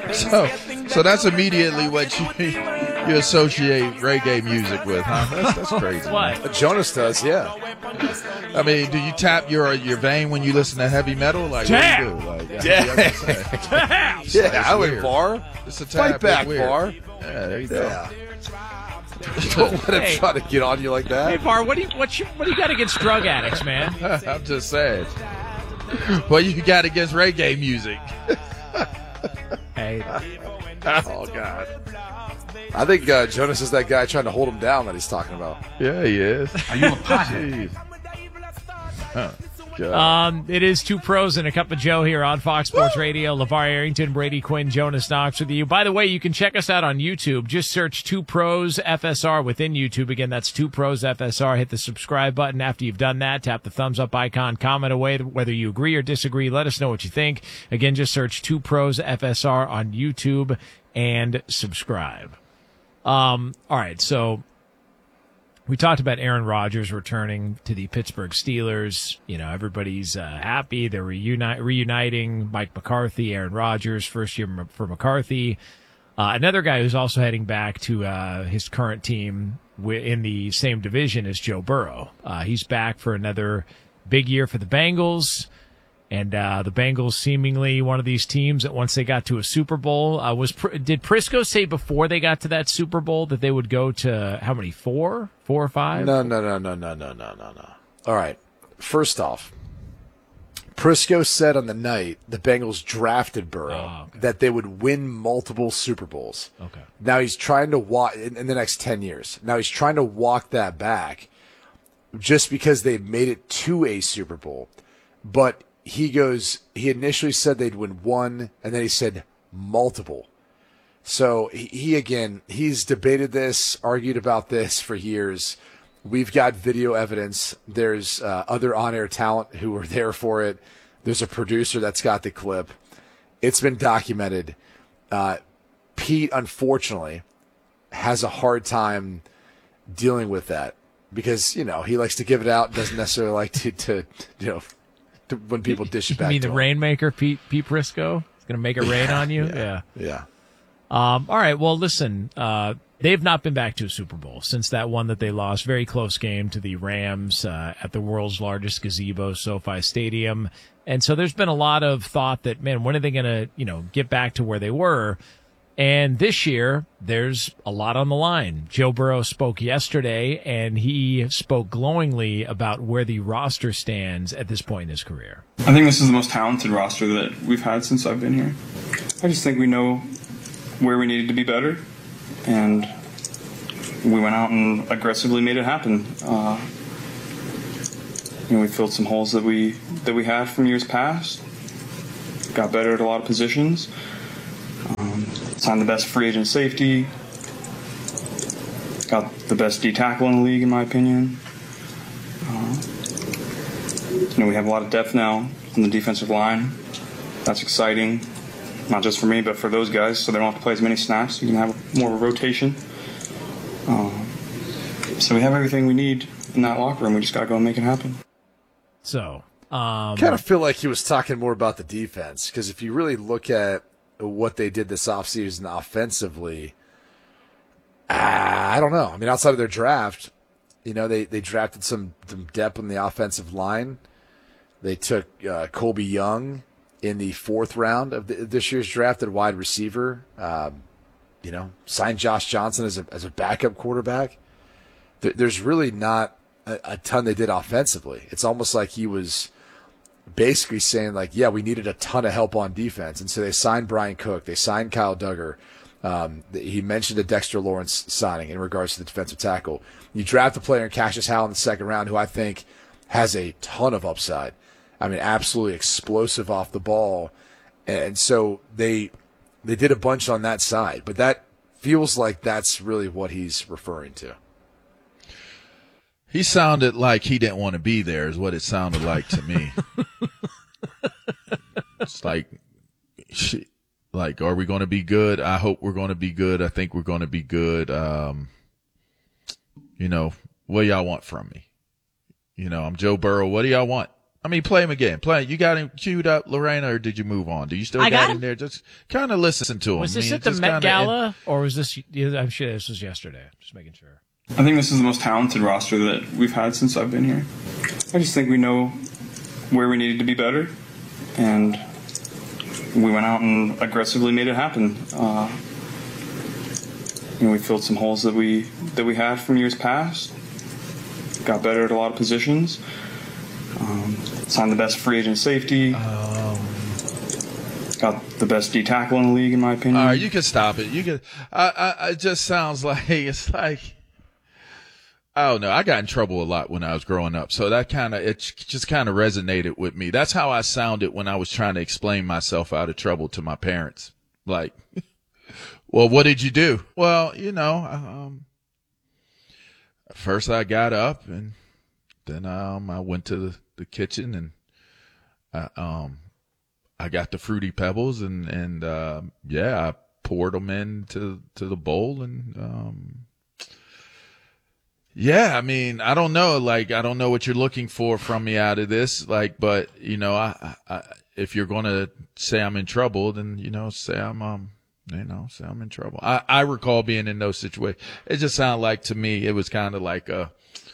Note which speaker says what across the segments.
Speaker 1: So that's immediately what you associate reggae music with, huh? That's crazy.
Speaker 2: What?
Speaker 3: Jonas does, yeah.
Speaker 1: I mean, do you tap your vein when you listen to heavy metal? Like, what do you do? Like,
Speaker 3: Yeah, I went far.
Speaker 1: It's a tap.
Speaker 3: Fight back,
Speaker 1: It's weird.
Speaker 3: far.
Speaker 1: Yeah, there you go.
Speaker 3: Yeah. Don't let him try to get on you like that.
Speaker 2: Hey, Bar, what do you got against drug addicts, man?
Speaker 1: I'm just saying. What you got against reggae music?
Speaker 2: Hey.
Speaker 3: Oh, God. I think Jonas is that guy trying to hold him down that he's talking about.
Speaker 1: Yeah, he is.
Speaker 4: Are you a pothead?
Speaker 1: Huh. God.
Speaker 2: It is Two Pros and a Cup of Joe here on Fox Sports Radio. LeVar Arrington, Brady Quinn, Jonas Knox with you. By the way, you can check us out on YouTube. Just search Two Pros FSR within YouTube. Again, that's Two Pros FSR. Hit the subscribe button. After you've done that, tap the thumbs up icon, comment away whether you agree or disagree. Let us know what you think. Again, just search Two Pros FSR on YouTube and subscribe. All right, so we talked about Aaron Rodgers returning to the Pittsburgh Steelers. You know, everybody's happy. They're reuniting Mike McCarthy, Aaron Rodgers, first year for McCarthy. Another guy who's also heading back to his current team in the same division as Joe Burrow. He's back for another big year for the Bengals. And the Bengals seemingly one of these teams that once they got to a Super Bowl, did Prisco say before they got to that Super Bowl that they would go to how many, 4 or 5?
Speaker 3: No. All right. First off, Prisco said on the night the Bengals drafted Burrow that they would win multiple Super Bowls.
Speaker 2: Okay.
Speaker 3: Now he's trying to walk in the next 10 years. Now he's trying to walk that back just because they've made it to a Super Bowl. But he initially said they'd win one, and then he said multiple. So he's debated this, argued about this for years. We've got video evidence. There's other on-air talent who were there for it. There's a producer that's got the clip. It's been documented. Pete, unfortunately, has a hard time dealing with that because, he likes to give it out, doesn't necessarily like to when people dish it back.
Speaker 2: You mean
Speaker 3: to
Speaker 2: the
Speaker 3: him.
Speaker 2: Rainmaker, Pete Prisco? It's going to make it rain on you?
Speaker 3: Yeah.
Speaker 2: All right. Well, listen, they've not been back to a Super Bowl since that one that they lost. Very close game to the Rams at the world's largest gazebo, SoFi Stadium. And so there's been a lot of thought that, man, when are they going to, get back to where they were? And this year, there's a lot on the line. Joe Burrow spoke yesterday, and he spoke glowingly about where the roster stands at this point in his career.
Speaker 5: I think this is the most talented roster that we've had since I've been here. I just think we know where we needed to be better, and we went out and aggressively made it happen. We filled some holes that we had from years past, got better at a lot of positions. Signed the best free agent safety. Got the best D tackle in the league, in my opinion. We have a lot of depth now on the defensive line. That's exciting, not just for me, but for those guys, so they don't have to play as many snaps. You can have more of a rotation. So we have everything we need in that locker room. We just got to go and make it happen.
Speaker 2: So,
Speaker 3: kind of feel like he was talking more about the defense, because if you really look at what they did this offseason offensively, I don't know. I mean, outside of their draft, they drafted some depth on the offensive line. They took Colby Young in the 4th round of this year's draft at wide receiver. Signed Josh Johnson as a backup quarterback. There's really not a ton they did offensively. It's almost like he was basically saying, like, yeah, we needed a ton of help on defense. And so they signed Brian Cook. They signed Kyle Duggar. He mentioned the Dexter Lawrence signing in regards to the defensive tackle. You draft a player in Cassius Howell in the 2nd round who I think has a ton of upside. I mean, absolutely explosive off the ball. And so they did a bunch on that side. But that feels like that's really what he's referring to.
Speaker 1: He sounded like he didn't want to be there is what it sounded like to me. It's like, are we going to be good? I hope we're going to be good. I think we're going to be good. What do y'all want from me? I'm Joe Burrow. What do y'all want? I mean, play him again. You got him queued up, Lorena, or did you move on? Do you still got him there? Just kind of listen to him.
Speaker 2: Was this at the Met Gala, or was this? I'm sure this was yesterday. Just making sure.
Speaker 5: I think this is the most talented roster that we've had since I've been here. I just think we know where we needed to be better, and we went out and aggressively made it happen. We filled some holes that we had from years past. Got better at a lot of positions. Signed the best free agent safety. Got the best D tackle in the league, in my opinion.
Speaker 1: All right, you can stop it. You can. It just sounds like it's like. I don't know. I got in trouble a lot when I was growing up, so it just kind of resonated with me. That's how I sounded when I was trying to explain myself out of trouble to my parents. Like, well, what did you do? Well, first I got up and then I went to the kitchen and I got the Fruity Pebbles and I poured them into the bowl and yeah, I mean, I don't know. Like, I don't know what you're looking for from me out of this. Like, but I if you're gonna say I'm in trouble, then say I'm say I'm in trouble. I recall being in those situations. It just sounded like to me it was kind of like what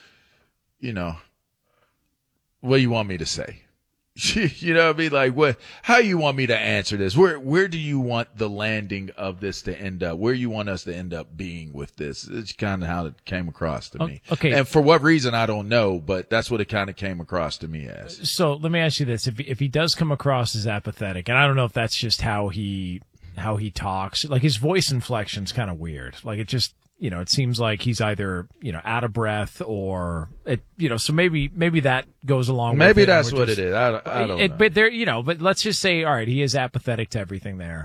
Speaker 1: do you want me to say? What I mean? Like, how you want me to answer this? Where do you want the landing of this to end up? Where you want us to end up being with this? It's kind of how it came across to me.
Speaker 2: Okay.
Speaker 1: And for what reason, I don't know, but that's what it kind of came across to me as.
Speaker 2: So let me ask you this. If he does come across as apathetic, and I don't know if that's just how he talks, like his voice inflection's kind of weird. Like it just, it seems like he's either, out of breath or so maybe that goes along with it.
Speaker 1: Maybe that's what it is. I don't know.
Speaker 2: But there, but let's just say, all right, he is apathetic to everything there.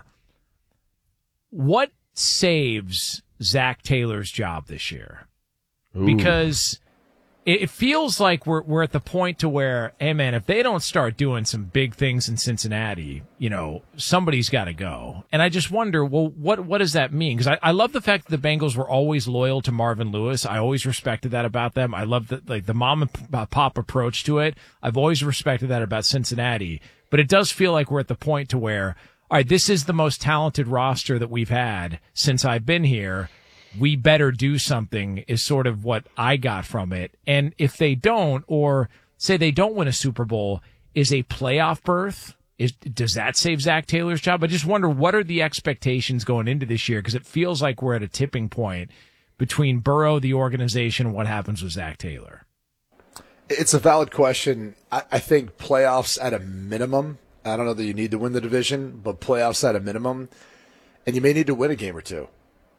Speaker 2: What saves Zach Taylor's job this year?
Speaker 1: Ooh.
Speaker 2: Because it feels like we're at the point to where, hey man, if they don't start doing some big things in Cincinnati, somebody's got to go. And I just wonder, well, what does that mean? Because I love the fact that the Bengals were always loyal to Marvin Lewis. I always respected that about them. I love the mom and pop approach to it. I've always respected that about Cincinnati. But it does feel like we're at the point to where, all right, this is the most talented roster that we've had since I've been here. We better do something is sort of what I got from it. And if they don't, or say they don't win a Super Bowl, is a playoff berth, does that save Zach Taylor's job? I just wonder, what are the expectations going into this year? Because it feels like we're at a tipping point between Burrow, the organization, and what happens with Zach Taylor.
Speaker 3: It's a valid question. I think playoffs at a minimum. I don't know that you need to win the division, but playoffs at a minimum. And you may need to win a game or two.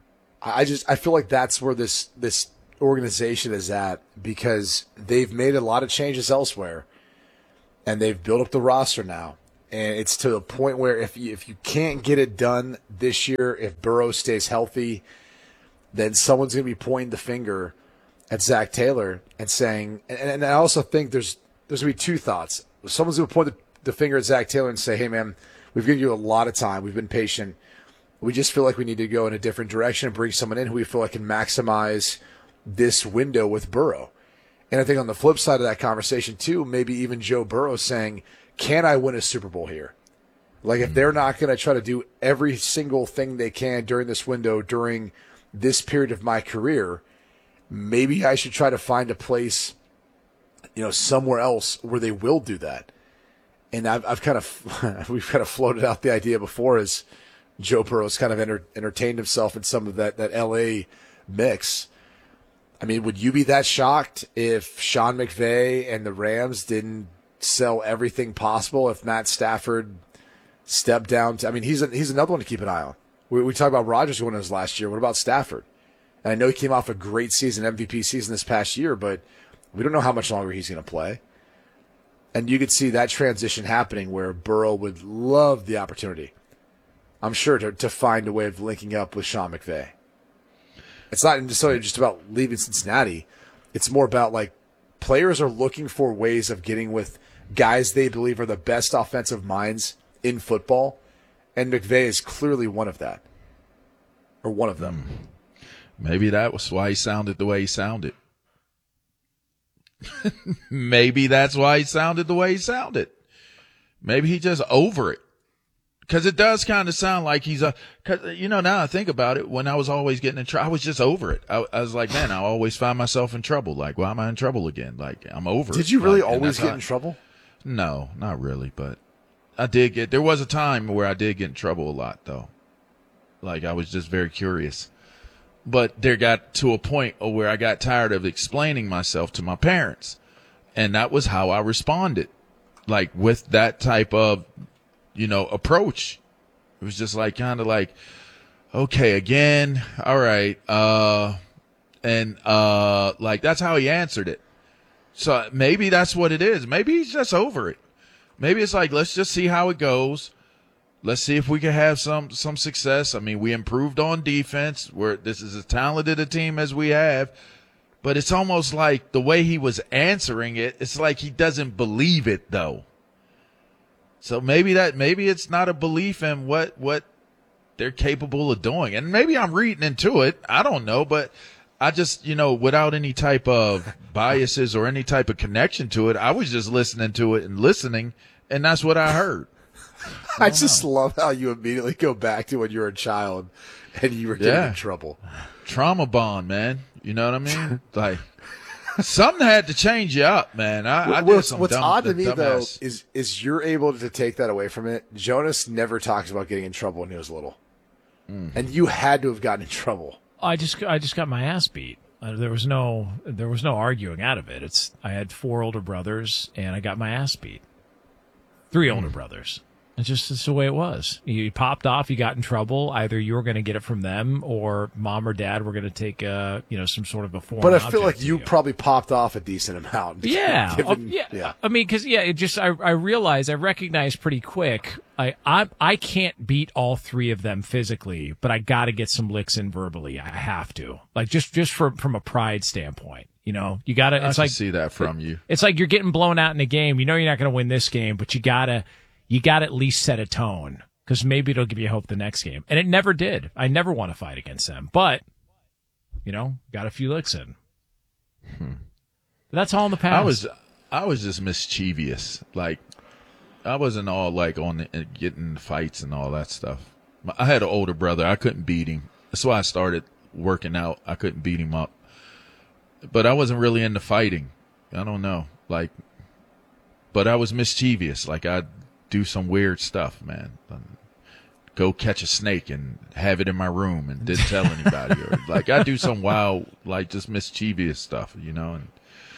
Speaker 3: I feel like that's where this organization is at, because they've made a lot of changes elsewhere and they've built up the roster now. And it's to the point where if you can't get it done this year, if Burrow stays healthy, then someone's going to be pointing the finger at Zach Taylor and saying, and I also think there's going to be two thoughts. Someone's going to point the finger at Zach Taylor and say, hey man, we've given you a lot of time. We've been patient. We just feel like we need to go in a different direction and bring someone in who we feel like can maximize this window with Burrow. And I think on the flip side of that conversation too, maybe even Joe Burrow saying, can I win a Super Bowl here? Like if they're not going to try to do every single thing they can during this window, during this period of my career, maybe I should try to find a place, somewhere else where they will do that. And we've kind of floated out the idea before as Joe Burrow's kind of entertained himself in some of that LA mix. I mean, would you be that shocked if Sean McVay and the Rams didn't sell everything possible, if Matt Stafford stepped down? He's another one to keep an eye on. We talk about Rodgers winning his last year. What about Stafford? And I know he came off a great season, MVP season this past year, but we don't know how much longer he's going to play. And you could see that transition happening where Burrow would love the opportunity, I'm sure, to find a way of linking up with Sean McVay. It's not necessarily just about leaving Cincinnati. It's more about, like, players are looking for ways of getting with guys they believe are the best offensive minds in football, and McVay is clearly one of that, or one of them.
Speaker 1: Maybe that was why he sounded the way he sounded. Maybe that's why he sounded the way he sounded. Maybe he just over it. Cause it does kind of sound like he's cause now I think about it, when I was always getting in trouble, I was just over it. I was like, man, I always find myself in trouble. Like, why am I in trouble again? Like, I'm over it.
Speaker 3: Did you really
Speaker 1: Like,
Speaker 3: always get in trouble?
Speaker 1: No, not really, but there was a time where I did get in trouble a lot though. Like, I was just very curious, but there got to a point where I got tired of explaining myself to my parents. And that was how I responded. Like, with that type of, approach. It was just like, kind of like, okay, again. All right. Like, that's how he answered it. So maybe that's what it is. Maybe he's just over it. Maybe it's like, let's just see how it goes. Let's see if we can have some success. I mean, we improved on defense. This is as talented a team as we have. But it's almost like the way he was answering it, it's like he doesn't believe it though. So maybe it's not a belief in what they're capable of doing. And maybe I'm reading into it. I don't know, but I just, without any type of biases or any type of connection to it, I was just listening to it and listening, and that's what I heard.
Speaker 3: I just love how you immediately go back to when you were a child and you were getting in trouble.
Speaker 1: Trauma bond, man. You know what I mean? Like, something had to change you up, man.
Speaker 3: What's odd to me, though, is you're able to take that away from it. Jonas never talks about getting in trouble when he was little. And you had to have gotten in trouble.
Speaker 2: I just got my ass beat. There was no arguing out of it. I had 4 older brothers, and I got my ass beat. 3 older brothers. It's the way it was. You popped off, you got in trouble. Either you were going to get it from them, or mom or dad were going to take some sort of a foreign
Speaker 3: But I feel like
Speaker 2: object
Speaker 3: you probably popped off a decent amount.
Speaker 2: Yeah.
Speaker 3: Yeah.
Speaker 2: I mean, because I realized, I recognized pretty quick. I can't beat all 3 of them physically, but I got to get some licks in verbally. I have to, like, just from a pride standpoint. You got to. It's
Speaker 1: I
Speaker 2: like
Speaker 1: see that from you.
Speaker 2: It's like you're getting blown out in a game. You're not going to win this game, but you got to at least set a tone, because maybe it'll give you hope the next game. And it never did. I never want to fight against them, but got a few licks in. But that's all in the past.
Speaker 1: I was just mischievous. Like, I wasn't all like on getting fights and all that stuff. I had an older brother. I couldn't beat him. That's why I started working out. I couldn't beat him up. But I wasn't really into fighting. I don't know. Like, but I was mischievous. Like, I'd do some weird stuff, man. Go catch a snake and have it in my room and didn't tell anybody. Or like, I do some wild, like, just mischievous stuff, and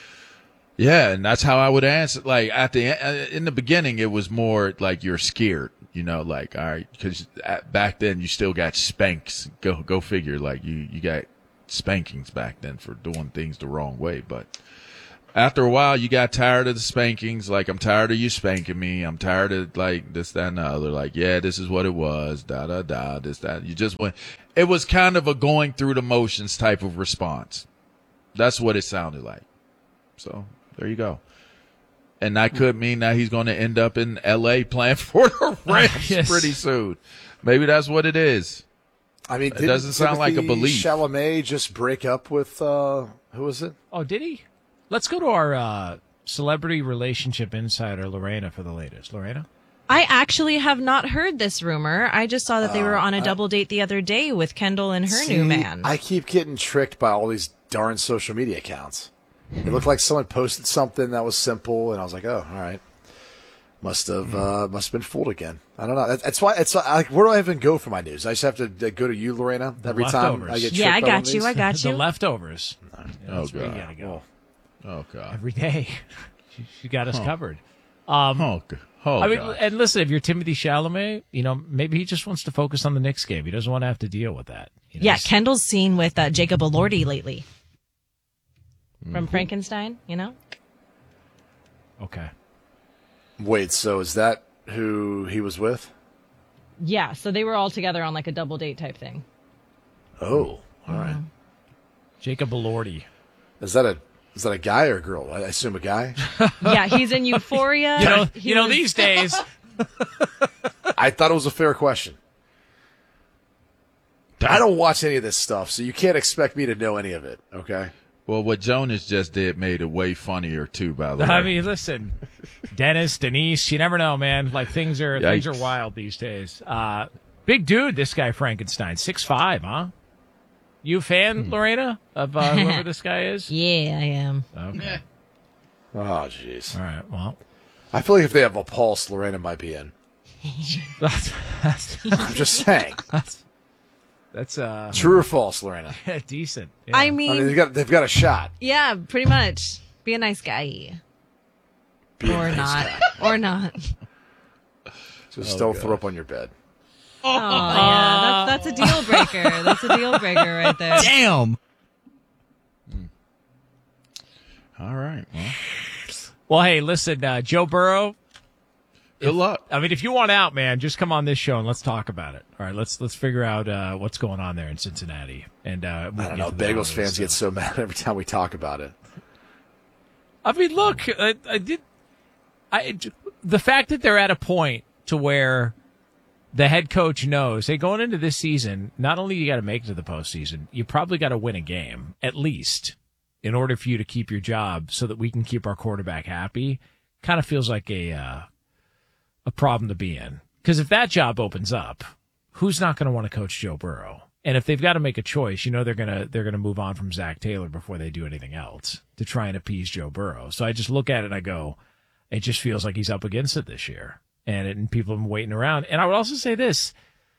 Speaker 1: yeah, and that's how I would answer. Like, in the beginning, it was more like you're scared, like, all right, because back then you still got spanks. Go figure. Like, you got spankings back then for doing things the wrong way, but after a while, you got tired of the spankings. Like, I'm tired of you spanking me. I'm tired of, like, this, that, and the other. Like, yeah, this is what it was. This, that. You just went. It was kind of a going through the motions type of response. That's what it sounded like. So, there you go. And that could mean that he's going to end up in L.A. playing for the Rams pretty soon. Maybe that's what it is.
Speaker 3: I mean,
Speaker 1: it doesn't sound like a belief.
Speaker 3: Chalamet just break up with, who was it?
Speaker 2: Oh, did he? Let's go to our celebrity relationship insider, Lorena, for the latest. Lorena?
Speaker 4: I actually have not heard this rumor. I just saw that they were on a double date the other day with Kendall and her new man.
Speaker 3: I keep getting tricked by all these darn social media accounts. It looked like someone posted something that was simple, and I was like, oh, all right. Must have been fooled again. I don't know. That's why it's like, where do I even go for my news? I just have to go to you, Lorena, every time I get tricked.
Speaker 4: Yeah, I got you.
Speaker 2: The leftovers.
Speaker 1: Oh, God.
Speaker 2: We gotta go.
Speaker 1: Oh, God.
Speaker 2: Every day. She got us covered.
Speaker 1: I mean,
Speaker 2: and listen, if you're Timothy Chalamet, maybe he just wants to focus on the Knicks game. He doesn't want to have to deal with that.
Speaker 4: Yeah, Kendall's seen with Jacob Elordi lately. From Frankenstein,
Speaker 2: Okay.
Speaker 3: Wait, so is that who he was with?
Speaker 4: Yeah, so they were all together on like a double date type thing.
Speaker 3: Oh, all right.
Speaker 2: Jacob Elordi.
Speaker 3: Is that a guy or a girl? I assume a guy.
Speaker 4: Yeah, he's in Euphoria.
Speaker 2: These days.
Speaker 3: I thought it was a fair question. I don't watch any of this stuff, so you can't expect me to know any of it, okay?
Speaker 1: Well, what Jonas just did made it way funnier too. By the way,
Speaker 2: I mean, listen, Denise, you never know, man. Like things are wild these days. Big dude, this guy Frankenstein, 6'5", huh? You a fan, Lorena, of whoever this guy is?
Speaker 4: Yeah, I am.
Speaker 2: Okay.
Speaker 3: Oh, jeez.
Speaker 2: All right. Well,
Speaker 3: I feel like if they have a pulse, Lorena might be in.
Speaker 2: that's
Speaker 3: I'm just saying.
Speaker 2: that's
Speaker 3: True or false, Lorena?
Speaker 2: decent. Yeah.
Speaker 4: I mean,
Speaker 3: they've got a shot.
Speaker 4: yeah, pretty much. Be a nice guy. Or not. Or not.
Speaker 3: Just don't throw up on your bed.
Speaker 4: Oh, yeah, that's a deal breaker. That's a deal breaker right there.
Speaker 6: Damn.
Speaker 1: all right.
Speaker 2: Well, hey, listen, Joe Burrow.
Speaker 1: Good luck.
Speaker 2: I mean, if you want out, man, just come on this show and let's talk about it. All right, let's figure out what's going on there in Cincinnati. And
Speaker 3: I don't know. Bengals fans get so mad every time we talk about it.
Speaker 2: I mean, look, the fact that they're at a point to where the head coach knows, hey, going into this season, not only you got to make it to the postseason, you probably got to win a game at least in order for you to keep your job, so that we can keep our quarterback happy. Kind of feels like a problem to be in, because if that job opens up, who's not going to want to coach Joe Burrow? And if they've got to make a choice, they're gonna move on from Zach Taylor before they do anything else to try and appease Joe Burrow. So I just look at it and I go, it just feels like he's up against it this year. And people have been waiting around. And I would also say this.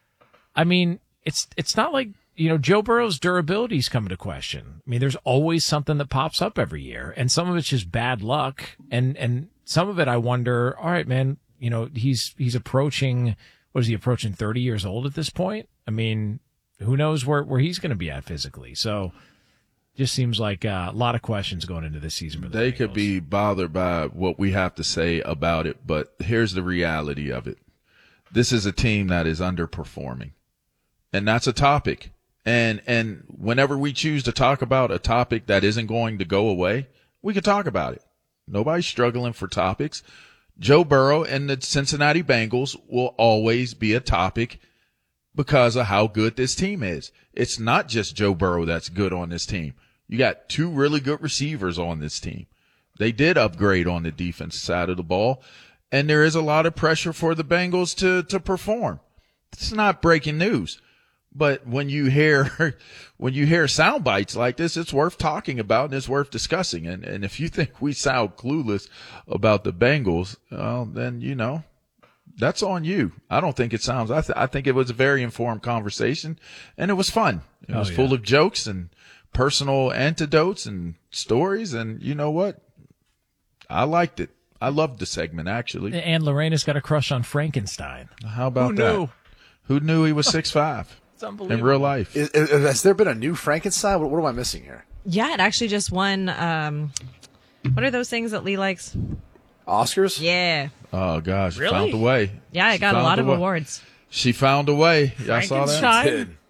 Speaker 2: I mean, it's not like, Joe Burrow's durability is coming to question. I mean, there's always something that pops up every year, and some of it's just bad luck. And some of it, I wonder, all right, man, he's approaching, what is he approaching 30 years old at this point? I mean, who knows where he's going to be at physically. So just seems like a lot of questions going into this season. For the
Speaker 1: They
Speaker 2: Bengals.
Speaker 1: could be bothered by what we have to say about it, but here's the reality of it. This is a team that is underperforming, and that's a topic. And whenever we choose to talk about a topic that isn't going to go away, we can talk about it. Nobody's struggling for topics. Joe Burrow and the Cincinnati Bengals will always be a topic because of how good this team is. It's not just Joe Burrow that's good on this team. You got two really good receivers on this team. They did upgrade on the defense side of the ball, and there is a lot of pressure for the Bengals to perform. It's not breaking news, but when you hear sound bites like this, it's worth talking about and it's worth discussing. And if you think we sound clueless about the Bengals, well, then that's on you. I don't think it sounds. I think it was a very informed conversation, and it was fun. It was full of jokes and personal anecdotes and stories, and you know what? I liked it. I loved the segment, actually.
Speaker 2: And Lorena's got a crush on Frankenstein.
Speaker 1: How about
Speaker 2: Who
Speaker 1: that?
Speaker 2: knew?
Speaker 1: Who knew he was 6'5"?
Speaker 2: It's unbelievable.
Speaker 1: In real life.
Speaker 3: Has there been a new Frankenstein? What am I missing here?
Speaker 4: Yeah, it actually just won. What are those things that Lee likes?
Speaker 3: Oscars?
Speaker 4: Yeah.
Speaker 1: Oh, gosh.
Speaker 2: Really?
Speaker 1: Found a way.
Speaker 4: Yeah, I got a lot of awards.
Speaker 1: She found a way. Y'all saw that?
Speaker 2: Frankenstein?